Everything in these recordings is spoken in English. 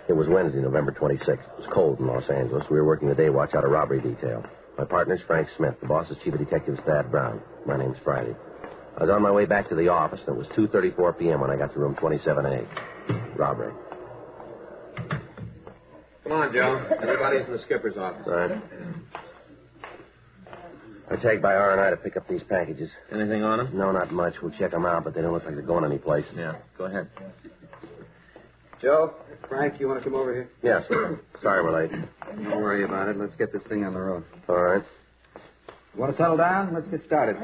It was Wednesday, November 26th. It was cold in Los Angeles. We were working the day watch out of robbery detail. My partner's Frank Smith. The boss is Chief of Detectives Thad Brown. My name's Friday. I was on my way back to the office, and it was 2:34 p.m. when I got to room 27A. Robbery. Come on, Joe. Everybody's in the skipper's office. All right. I tagged by R&I to pick up these packages. Anything on them? No, not much. We'll check them out, but they don't look like they're going anyplace. Yeah, go ahead. Joe, Frank, you want to come over here? Yes. Sorry we're late. Don't worry about it. Let's get this thing on the road. All right. You want to settle down? Let's get started.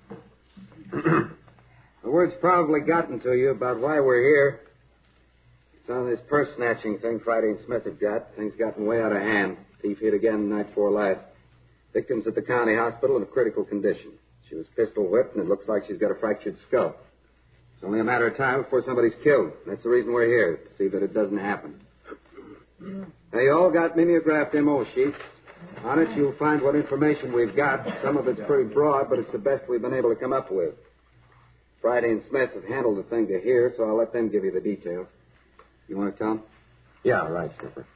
The word's probably gotten to you about why we're here. It's on this purse snatching thing Friday and Smith had got. Things gotten way out of hand. Thief hit again the night before last. Victim's at the county hospital in a critical condition. She was pistol whipped, and it looks like she's got a fractured skull. It's only a matter of time before somebody's killed. That's the reason we're here, to see that it doesn't happen. They all got mimeographed MO sheets. On it, you'll find what information we've got. Some of it's pretty broad, but it's the best we've been able to come up with. Friday and Smith have handled the thing to here, so I'll let them give you the details. You want to tell them? Yeah, right, Skipper.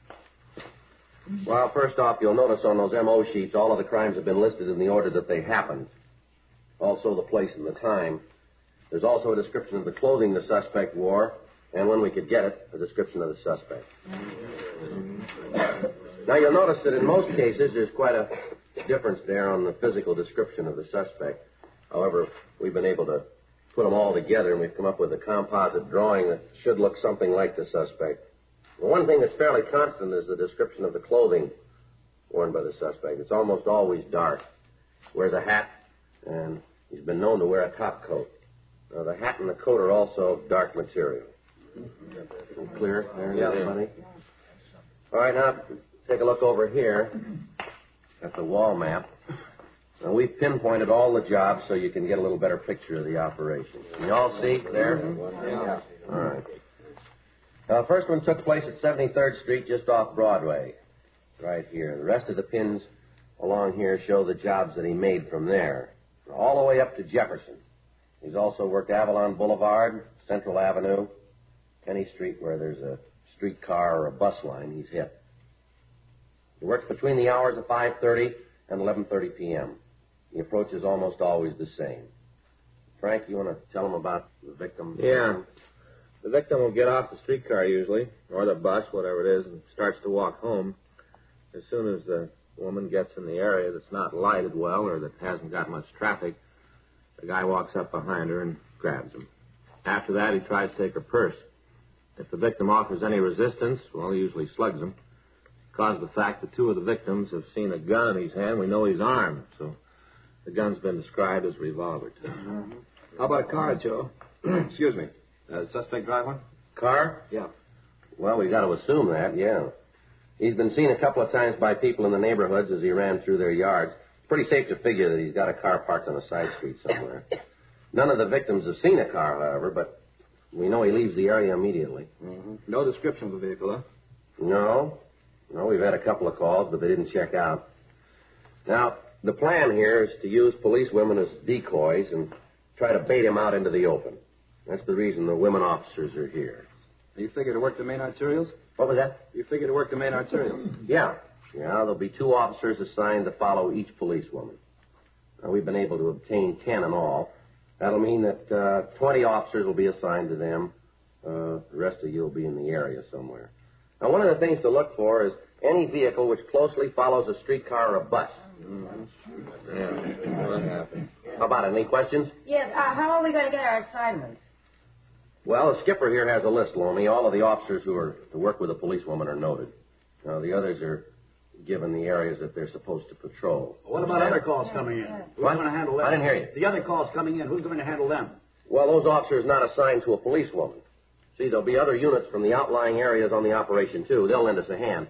Well, first off, you'll notice on those MO sheets, all of the crimes have been listed in the order that they happened. Also the place and the time. There's also a description of the clothing the suspect wore, and when we could get it, a description of the suspect. Now, you'll notice that in most cases, there's quite a difference there on the physical description of the suspect. However, we've been able to put them all together, and we've come up with a composite drawing that should look something like the suspect. The one thing that's fairly constant is the description of the clothing worn by the suspect. It's almost always dark. Wears a hat, and he's been known to wear a top coat. Now, the hat and the coat are also dark material. Clear there, everybody? All right, now, take a look over here at the wall map. Now, we've pinpointed all the jobs so you can get a little better picture of the operation. Can you all see there? Yeah. All right. Now, the first one took place at 73rd Street, just off Broadway, right here. The rest of the pins along here show the jobs that he made from there, all the way up to Jefferson. He's also worked Avalon Boulevard, Central Avenue, Kenny Street, where there's a streetcar or a bus line. He's hit. He works between the hours of 5:30 and 11:30 p.m. The approach is almost always the same. Frank, you want to tell him about the victim? Yeah. The victim will get off the streetcar usually, or the bus, whatever it is, and starts to walk home. As soon as the woman gets in the area that's not lighted well or that hasn't got much traffic, the guy walks up behind her and grabs him. After that, he tries to take her purse. If the victim offers any resistance, well, he usually slugs him. Because of the fact that two of the victims have seen a gun in his hand, we know he's armed. So the gun's been described as a revolver, too. Mm-hmm. How about a car, Joe? Excuse me. Suspect drive one? Car? Yeah. Well, we got to assume that, yeah. He's been seen a couple of times by people in the neighborhoods as he ran through their yards. It's pretty safe to figure that he's got a car parked on a side street somewhere. None of the victims have seen a car, however, but we know he leaves the area immediately. Mm-hmm. No description of the vehicle, huh? No, we've had a couple of calls, but they didn't check out. Now, the plan here is to use police women as decoys and try to bait him out into the open. That's the reason the women officers are here. You figure to work the main arterials? What was that? You figure to work the main arterials? Yeah, there'll be 2 officers assigned to follow each policewoman. Now, we've been able to obtain 10 in all. That'll mean that 20 officers will be assigned to them. The rest of you will be in the area somewhere. Now, one of the things to look for is any vehicle which closely follows a streetcar or a bus. Mm-hmm. Yeah, what happened? How about it? Any questions? Yes, how are we going to get our assignments? Well, the skipper here has a list, Looney. All of the officers who are to work with a policewoman are noted. Now, the others are given the areas that they're supposed to patrol. What about other calls coming in? Who's What? going to handle them? I didn't hear you. The other calls coming in, who's going to handle them? Well, those officers not assigned to a policewoman. See, there'll be other units from the outlying areas on the operation, too. They'll lend us a hand.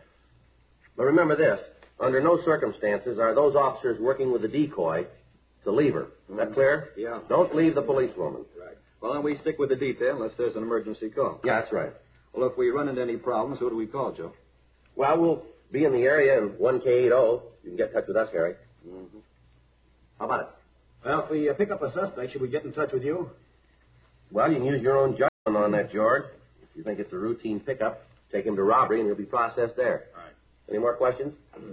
But remember this. Under no circumstances are those officers working with a decoy to leave her. Is that clear? Yeah. Don't leave the policewoman. Right. Well, then we stick with the detail unless there's an emergency call. Yeah, that's right. Well, if we run into any problems, who do we call, Joe? Well, we'll be in the area in 1K80. You can get in touch with us, Harry. Mm-hmm. How about it? Well, if we pick up a suspect, should we get in touch with you? Well, you can use your own judgment on that, George. If you think it's a routine pickup. Take him to robbery, and he'll be processed there. All right. Any more questions?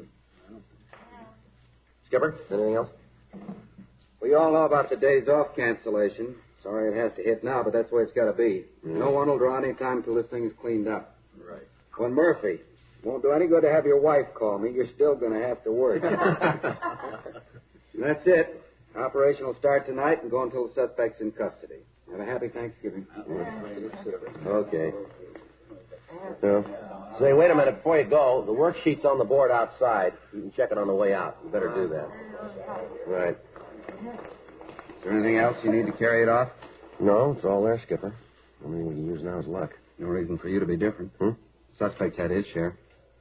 Skipper, anything else? We all know about the days off cancellation. Sorry it has to hit now, but that's the way it's got to be. No one will draw any time till this thing is cleaned up. Right. Well, Murphy, won't do any good to have your wife call me. You're still going to have to work. That's it. Operation will start tonight and go until the suspect's in custody. Have a happy Thanksgiving. Okay. Say, wait a minute. Before you go, the worksheet's on the board outside. You can check it on the way out. You better do that. Right. Is there anything else you need to carry it off? No, it's all there, Skipper. Only thing we can use now is luck. No reason for you to be different. Suspect's had his share.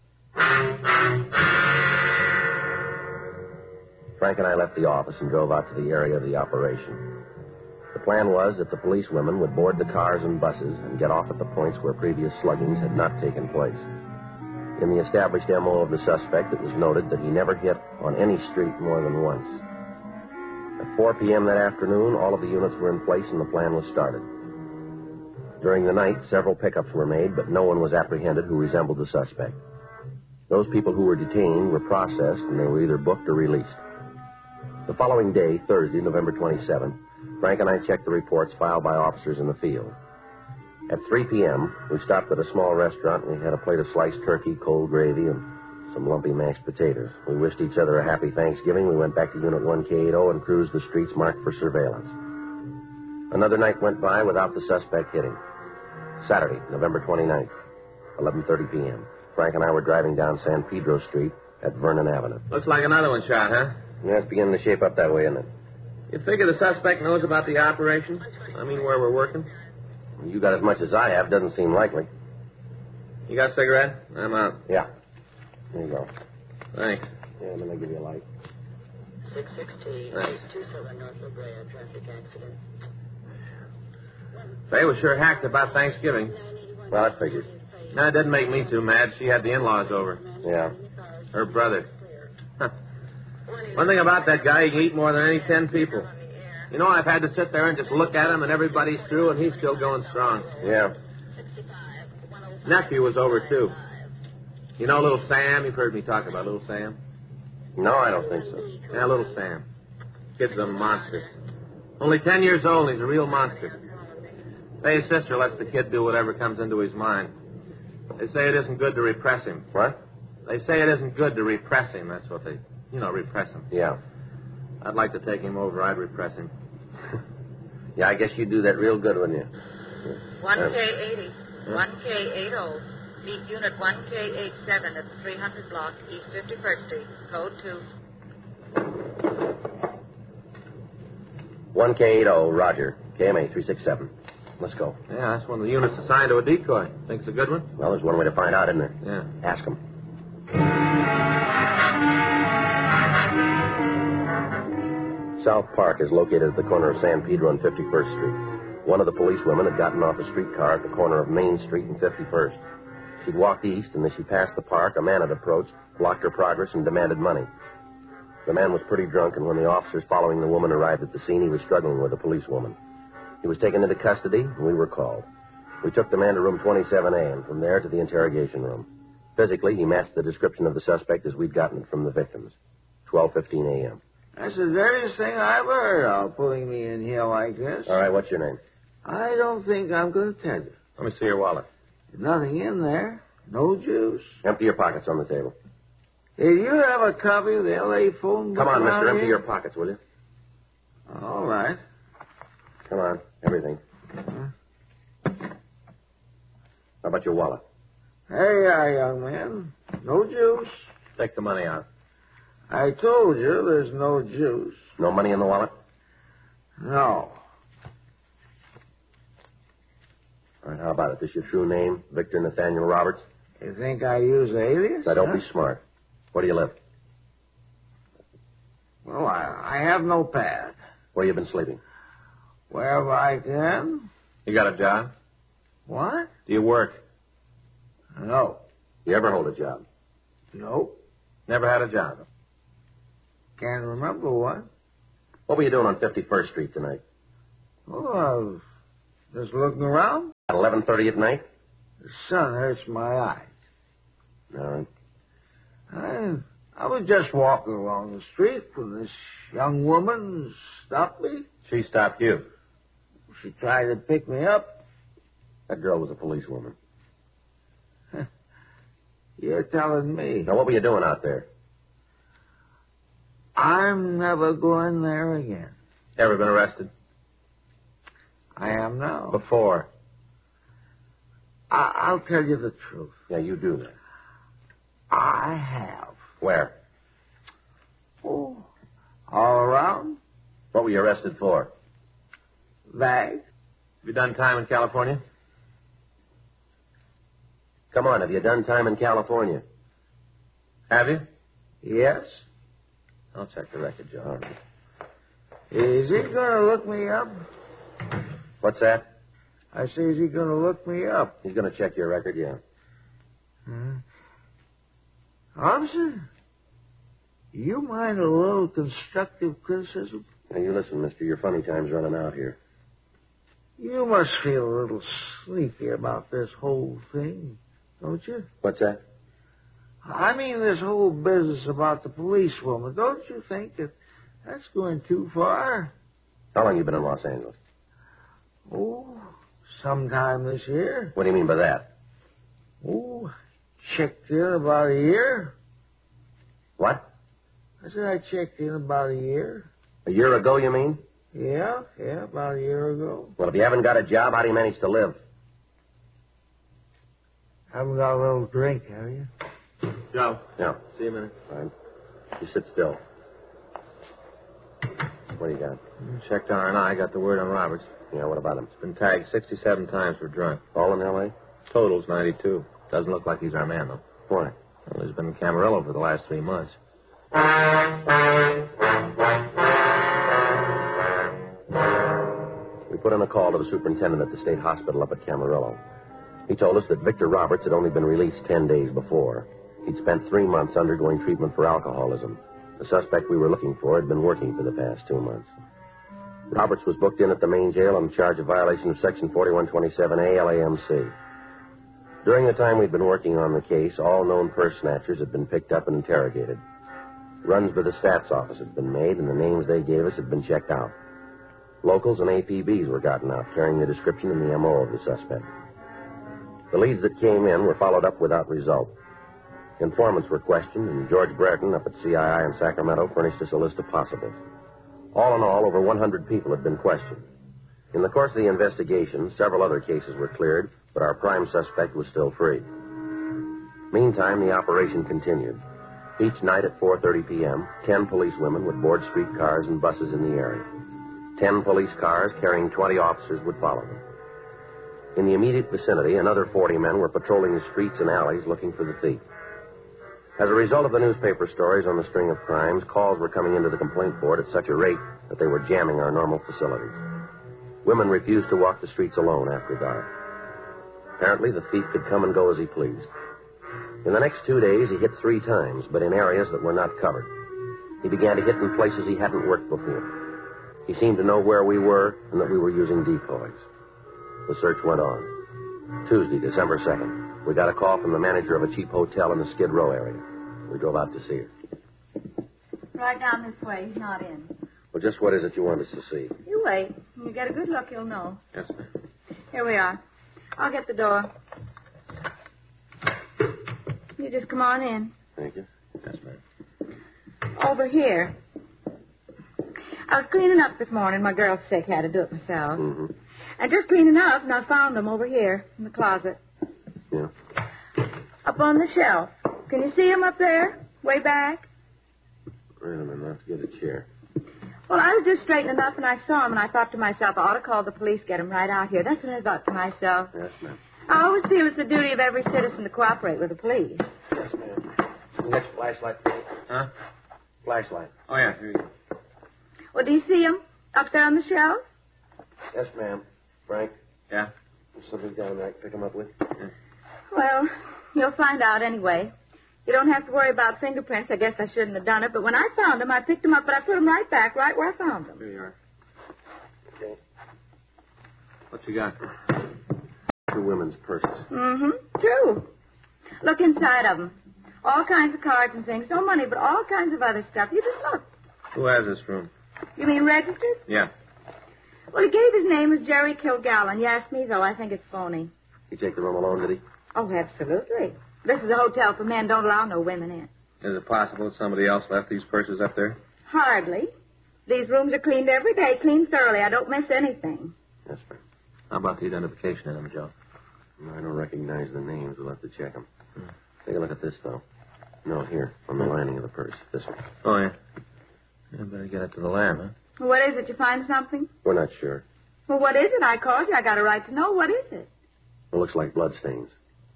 Frank and I left the office and drove out to the area of the operation. The plan was that the police women would board the cars and buses and get off at the points where previous sluggings had not taken place. In the established M.O. of the suspect, it was noted that he never hit on any street more than once. At 4 p.m. that afternoon, all of the units were in place and the plan was started. During the night, several pickups were made, but no one was apprehended who resembled the suspect. Those people who were detained were processed and they were either booked or released. The following day, Thursday, November 27, Frank and I checked the reports filed by officers in the field. At 3 p.m., we stopped at a small restaurant and we had a plate of sliced turkey, cold gravy, and some lumpy mashed potatoes. We wished each other a happy Thanksgiving. We went back to Unit 1K80 and cruised the streets marked for surveillance. Another night went by without the suspect hitting. Saturday, November 29th, 11:30 p.m. Frank and I were driving down San Pedro Street at Vernon Avenue. Looks like another one shot, huh? Yeah, it's beginning to shape up that way, isn't it? You figure the suspect knows about the operation? I mean, where we're working? You got as much as I have. Doesn't seem likely. You got a cigarette? I'm out. Yeah. There you go. Thanks. Yeah, I'm going to give you a light. 616, Thanks. 27 North La Brea, traffic accident. Faye was sure hacked about Thanksgiving. Well, I figured. No, it didn't make me too mad. She had the in-laws over. Yeah. Her brother. One thing about that guy, he can eat more than any 10 people. You know, I've had to sit there and just look at him, and everybody's through, and he's still going strong. Yeah. Nephew was over, too. You know little Sam? You've heard me talk about little Sam. No, I don't think so. Yeah, little Sam. Kid's a monster. Only 10 years old, and he's a real monster. Faye's sister lets the kid do whatever comes into his mind. They say it isn't good to repress him. What? They say it isn't good to repress him. That's what they, repress him. Yeah. I'd like to take him over. I'd repress him. Yeah, I guess you'd do that real good, wouldn't you? 1K80, 1K80. Meet Unit 1K87 at the 300 block, East 51st Street, Code 2. 1K80, Roger. KMA 367. Let's go. Yeah, that's one of the units assigned to a decoy. Think it's a good one? Well, there's one way to find out, isn't there? Yeah. Ask him. South Park is located at the corner of San Pedro and 51st Street. One of the policewomen had gotten off a streetcar at the corner of Main Street and 51st. She'd walked east, and as she passed the park, a man had approached, blocked her progress, and demanded money. The man was pretty drunk, and when the officers following the woman arrived at the scene, he was struggling with a policewoman. He was taken into custody, and we were called. We took the man to room 27A, and from there to the interrogation room. Physically, he matched the description of the suspect as we'd gotten it from the victims. 12:15 a.m. That's the dirtiest thing I ever heard of, pulling me in here like this. All right, what's your name? I don't think I'm going to tell you. Let me see your wallet. There's nothing in there. No juice. Empty your pockets on the table. Did you have a copy of the L.A. phone book? Come on, around mister, empty here? your pockets, will you? All right. Come on, everything. How about your wallet? There you are, young man. No juice. Take the money out. I told you there's no juice. No money in the wallet? No. All right, how about it? This your true name, Victor Nathaniel Roberts? You think I use alias? Now, don't be smart. Where do you live? Well, I have no pad. Where you been sleeping? Wherever I can. You got a job? What? Do you work? No. You ever hold a job? Nope. Never had a job. Can't remember one. What were you doing on 51st Street tonight? Oh, I was just looking around. At 11:30 at night? The sun hurts my eyes. All right. I was just walking along the street when this young woman stopped me. She stopped you. She tried to pick me up. That girl was a policewoman. You're telling me. Now, what were you doing out there? I'm never going there again. Ever been arrested? I am now. Before? I'll tell you the truth. Yeah, you do that. I have. Where? Oh, all around. What were you arrested for? Bag. Have you done time in California? Come on, have you done time in California? Have you? Yes. I'll check the record, Joe. All right. Is he going to look me up? What's that? I say, is he going to look me up? He's going to check your record, yeah. Officer, you mind a little constructive criticism? Now, you listen, mister, your funny time's running out here. You must feel a little sleepy about this whole thing, don't you? What's that? I mean, this whole business about the policewoman. Don't you think that that's going too far? How long you been in Los Angeles? Oh, sometime this year. What do you mean by that? Oh, checked in about a year. What? I said I checked in about a year. A year ago, you mean? Yeah, about a year ago. Well, if you haven't got a job, how do you manage to live? Haven't got a little drink, have you? Joe. No. See you in a minute. Fine. You sit still. What do you got? Checked on her and I got the word on Roberts. Yeah, what about him? He's been tagged 67 times for drunk. All in L.A.? Total's 92. Doesn't look like he's our man, though. Why? Well, he's been in Camarillo for the last 3 months. We put in a call to the superintendent at the state hospital up at Camarillo. He told us that Victor Roberts had only been released 10 days before. He'd spent 3 months undergoing treatment for alcoholism. The suspect we were looking for had been working for the past 2 months. Roberts was booked in at the main jail on charge of violation of Section 4127A LAMC. During the time we'd been working on the case, all known purse snatchers had been picked up and interrogated. Runs by the stats office had been made, and the names they gave us had been checked out. Locals and APBs were gotten out, carrying the description and the M.O. of the suspect. The leads that came in were followed up without result. Informants were questioned, and George Brereton up at CII in Sacramento furnished us a list of possibles. All in all, over 100 people had been questioned. In the course of the investigation, several other cases were cleared, but our prime suspect was still free. Meantime, the operation continued. Each night at 4:30 p.m., 10 policewomen would board streetcars and buses in the area. 10 police cars carrying 20 officers would follow them. In the immediate vicinity, another 40 men were patrolling the streets and alleys looking for the thief. As a result of the newspaper stories on the string of crimes, calls were coming into the complaint board at such a rate that they were jamming our normal facilities. Women refused to walk the streets alone after dark. Apparently, the thief could come and go as he pleased. In the next 2 days, he hit 3 times, but in areas that were not covered. He began to hit in places he hadn't worked before. He seemed to know where we were and that we were using decoys. The search went on. Tuesday, December 2nd, we got a call from the manager of a cheap hotel in the Skid Row area. We drove out to see her. Right down this way. He's not in. Well, just what is it you want us to see? You wait. When you get a good look, you'll know. Yes, ma'am. Here we are. I'll get the door. You just come on in. Thank you. Yes, ma'am. Over here. I was cleaning up this morning. My girl's sick. Had to do it myself. Mm-hmm. And just cleaning up, and I found them over here in the closet. Yeah. Up on the shelf. Can you see them up there? Way back? Wait a minute. Let's get a chair. Well, I was just straightening up, and I saw them, and I thought to myself, I ought to call the police, get them right out here. That's what I thought to myself. Yes, ma'am. I always feel it's the duty of every citizen to cooperate with the police. Yes, ma'am. Next flashlight, please. Huh? Flashlight. Oh, yeah, here you go. Well, do you see them up there on the shelf? Yes, ma'am. Frank, Yeah? there's something down there I can pick him up with? Well, you'll find out anyway. You don't have to worry about fingerprints. I guess I shouldn't have done it. But when I found them, I picked them up, but I put them right back, right where I found them. Here you are. Okay. What you got? two women's purses. Mm-hmm. True. Look inside of them. All kinds of cards and things. No money, but all kinds of other stuff. You just look. Who has this room? You mean registered? Yeah. Well, he gave his name as Jerry Kilgallen. You asked me, though. I think it's phony. He take the room alone, did he? Oh, absolutely. This is a hotel for men. Don't allow no women in. Is it possible that somebody else left these purses up there? Hardly. These rooms are cleaned every day, cleaned thoroughly. I don't miss anything. Yes, sir. How about the identification of them, Joe? I don't recognize the names. We'll have to check them. Take a look at this, though. No, here, on the lining of the purse. This one. Oh, yeah. You better get it to the lab, huh? What is it? You find something? We're not sure. Well, what is it? I called you. I got a right to know. What is it? It looks like bloodstains.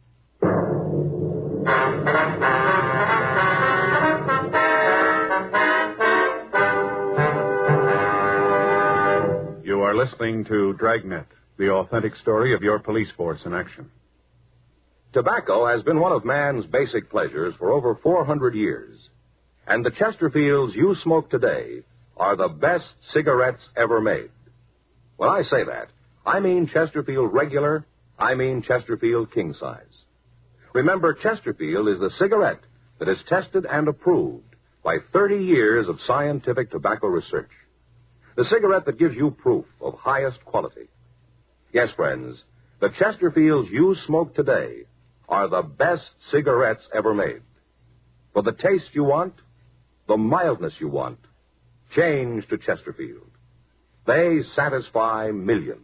You are listening to Dragnet, the authentic story of your police force in action. Tobacco has been one of man's basic pleasures for over 400 years. And the Chesterfields you smoke today are the best cigarettes ever made. When I say that, I mean Chesterfield regular, I mean Chesterfield king size. Remember, Chesterfield is the cigarette that is tested and approved by 30 years of scientific tobacco research. The cigarette that gives you proof of highest quality. Yes, friends, the Chesterfields you smoke today are the best cigarettes ever made. For the taste you want, the mildness you want, change to Chesterfield. They satisfy millions.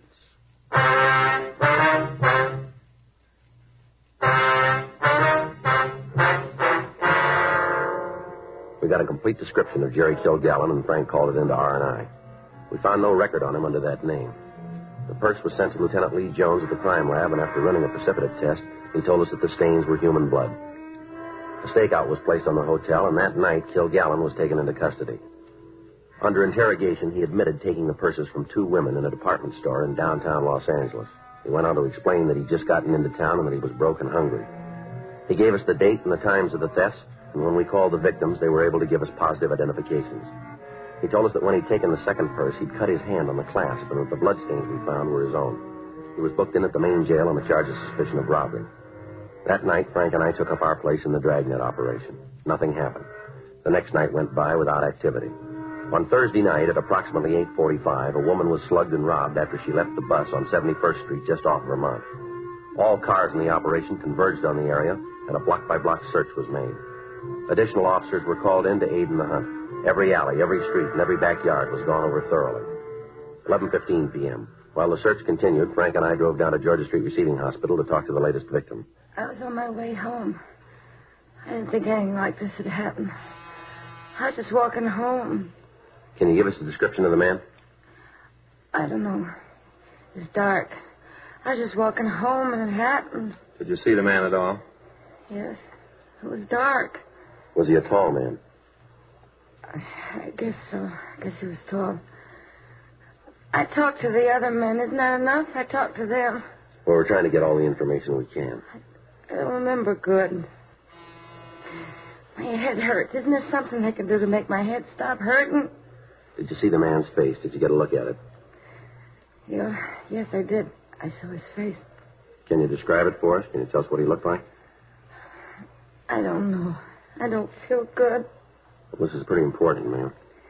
We got a complete description of Jerry Kilgallen, and Frank called it into R&I. We found no record on him under that name. The purse was sent to Lieutenant Lee Jones at the crime lab, and after running a precipitate test, he told us that the stains were human blood. A stakeout was placed on the hotel, and that night, Kilgallen was taken into custody. Under interrogation, he admitted taking the purses from two women in a department store in downtown Los Angeles. He went on to explain that he'd just gotten into town and that he was broke and hungry. He gave us the date and the times of the thefts, and when we called the victims, they were able to give us positive identifications. He told us that when he'd taken the second purse, he'd cut his hand on the clasp, and that the bloodstains we found were his own. He was booked in at the main jail on the charge of suspicion of robbery. That night, Frank and I took up our place in the Dragnet operation. Nothing happened. The next night went by without activity. On Thursday night, at approximately 8:45, a woman was slugged and robbed after she left the bus on 71st Street just off Vermont. All cars in the operation converged on the area, and a block-by-block search was made. Additional officers were called in to aid in the hunt. Every alley, every street, and every backyard was gone over thoroughly. 11:15 p.m. While the search continued, Frank and I drove down to Georgia Street Receiving Hospital to talk to the latest victim. I was on my way home. I didn't think anything like this would happen. I was just walking home. Can you give us a description of the man? I don't know. It was dark. I was just walking home and it happened. Did you see the man at all? Yes. It was dark. Was he a tall man? I guess so. I guess he was tall. I talked to the other men. Isn't that enough? I talked to them. Well, we're trying to get all the information we can. I don't remember good. My head hurts. Isn't there something they can do to make my head stop hurting? Did you see the man's face? Did you get a look at it? Yeah, yes, I did. I saw his face. Can you describe it for us? Can you tell us what he looked like? I don't know. I don't feel good. Well, this is pretty important, ma'am.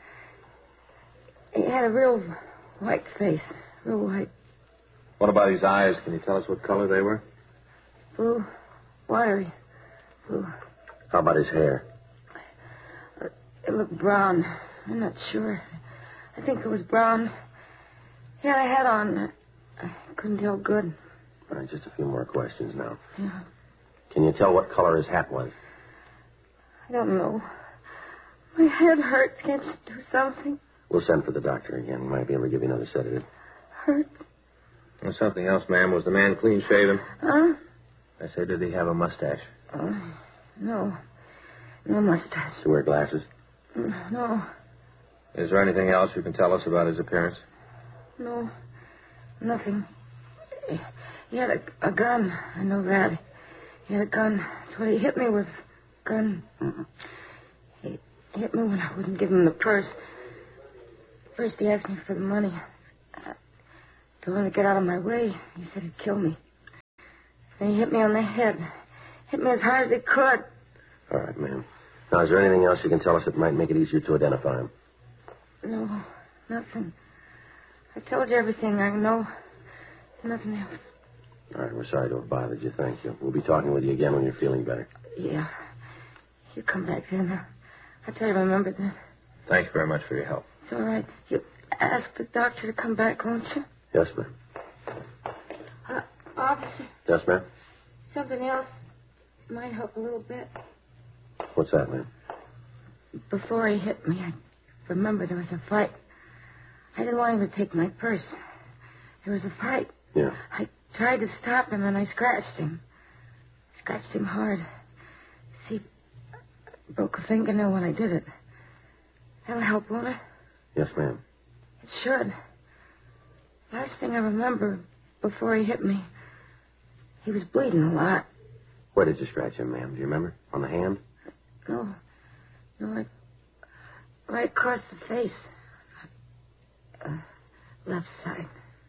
He had a real white face. Real white. What about his eyes? Can you tell us what color they were? Blue. Watery. Blue. How about his hair? It looked brown. I'm not sure. I think it was brown. He had a hat on. I couldn't tell good. All right, just a few more questions now. Yeah. Can you tell what color his hat was? I don't know. My head hurts. Can't you do something? We'll send for the doctor again. He might be able to give you another sedative. Hurts? There's something else, ma'am. Was the man clean shaven? Huh? I said, did he have a mustache? No. No mustache. Does he wear glasses? No. Is there anything else you can tell us about his appearance? No. Nothing. He had a gun. I know that. He had a gun. That's what he hit me with. Gun. Mm-hmm. He hit me when I wouldn't give him the purse. First he asked me for the money. I told him to get out of my way. He said he'd kill me. And he hit me on the head. Hit me as hard as he could. All right, ma'am. Now, is there anything else you can tell us that might make it easier to identify him? No, nothing. I told you everything I know. Nothing else. All right, we're sorry to have bothered you. Thank you. We'll be talking with you again when you're feeling better. Yeah. You come back then. I'll try to remember that. Thanks very much for your help. It's all right. You ask the doctor to come back, won't you? Yes, ma'am. Officer, Yes, ma'am? something else might help a little bit. What's that, ma'am? Before he hit me, I remember there was a fight. I didn't want him to take my purse. There was a fight. Yeah. I tried to stop him, and I scratched him. Scratched him hard. See, I broke a fingernail when I did it. That'll help, won't it? Yes, ma'am. It should. Last thing I remember before he hit me, he was bleeding a lot. Where did you scratch him, ma'am? Do you remember? On the hand? No, right across the face. Left side.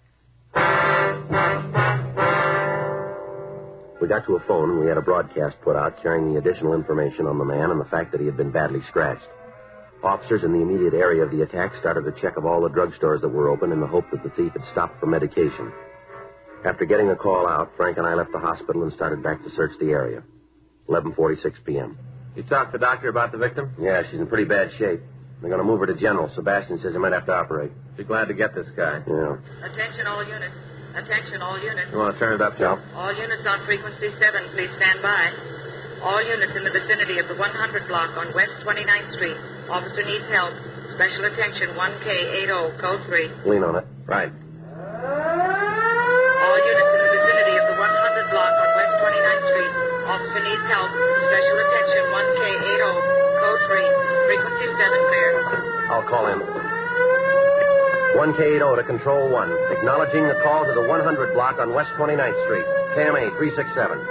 We got to a phone and we had a broadcast put out carrying the additional information on the man and the fact that he had been badly scratched. Officers in the immediate area of the attack started a check of all the drugstores that were open in the hope that the thief had stopped for medication. After getting the call out, Frank and I left the hospital and started back to search the area. 11:46 p.m. You talked to the doctor about the victim? Yeah, she's in pretty bad shape. They're going to move her to General. Sebastian says he might have to operate. Be glad to get this guy. Yeah. Attention all units. Attention all units. You want to turn it up, Joe? All units on frequency 7, please stand by. All units in the vicinity of the 100 block on West 29th Street. Officer needs help. Special attention 1K80, code 3. Lean on it. Right. All units in the vicinity of the 100 block on West 29th Street. Officer needs help. Special attention 1K80, code 3. Frequency 7 clear. I'll call in. 1K80 to Control 1. Acknowledging the call to the 100 block on West 29th Street. KMA 367.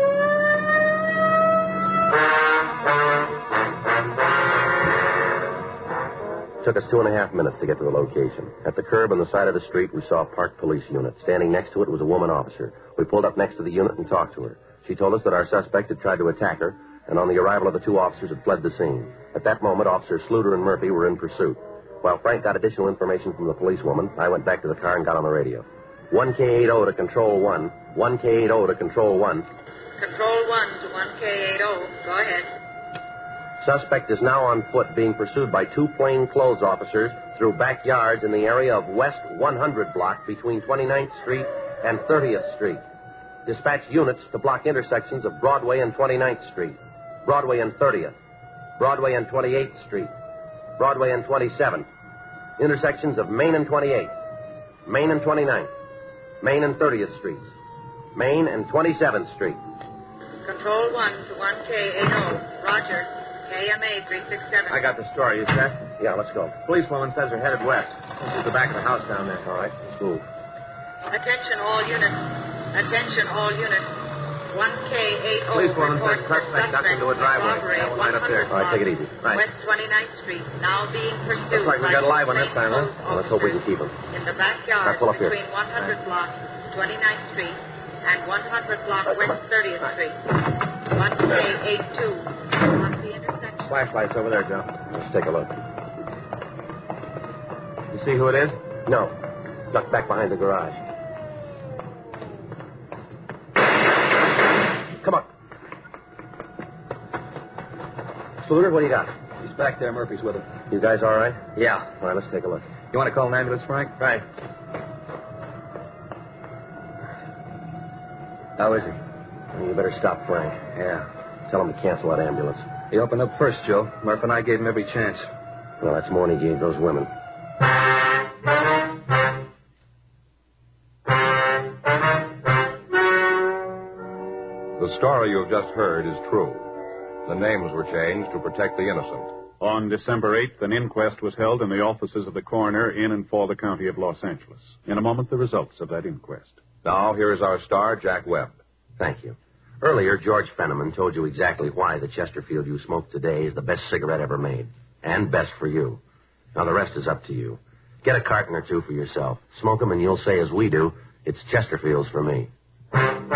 Took us 2.5 minutes to get to the location. At the curb on the side of the street, we saw a parked police unit. Standing next to it was a woman officer. We pulled up next to the unit and talked to her. She told us that our suspect had tried to attack her, and on the arrival of the two officers had fled the scene. At that moment, Officers Sluter and Murphy were in pursuit. While Frank got additional information from the policewoman, I went back to the car and got on the radio. 1K80 to Control 1. 1K80 to Control 1. Control 1 to 1K80. Go ahead. Suspect is now on foot being pursued by two plainclothes officers through backyards in the area of West 100 block between 29th Street and 30th Street. Dispatch units to block intersections of Broadway and 29th Street, Broadway and 30th, Broadway and 28th Street, Broadway and 27th, intersections of Main and 28th, Main and 29th, Main and 30th Streets, Main and 27th Street. Control 1 to 1K80. Roger. KMA 367. I got the story. You set? Yeah, let's go. Policewoman says they're headed west. This is the back of the house down there. All right, let's move. Attention all units. Attention all units. 1K80. Policewoman says suspect ducked into a driveway. Robbery, Right up there. All right, take it easy. Right. West 29th Street. Now being pursued. Looks like we got a live one this time, huh? Well, let's hope we can keep him. In the backyard Now, pull up here. between 100 block 29th Street and 100 block West 30th Street. 1K82. Block the intersection. Flashlight's over there, Joe. Let's take a look. You see who it is? No. Ducked back behind the garage. Come on. Sluter, what do you got? He's back there. Murphy's with him. You guys all right? Yeah. All right, let's take a look. You want to call an ambulance, Frank? Right. How is he? You better stop Frank. Yeah. Tell him to cancel that ambulance. He opened up first, Joe. Murph and I gave him every chance. Well, that's more than he gave those women. The story you have just heard is true. The names were changed to protect the innocent. On December 8th, an inquest was held in the offices of the coroner in and for the county of Los Angeles. In a moment, the results of that inquest. Now, here is our star, Jack Webb. Thank you. Earlier, George Fenneman told you exactly why the Chesterfield you smoke today is the best cigarette ever made. And best for you. Now, the rest is up to you. Get a carton or two for yourself. Smoke them and you'll say, as we do, it's Chesterfields for me.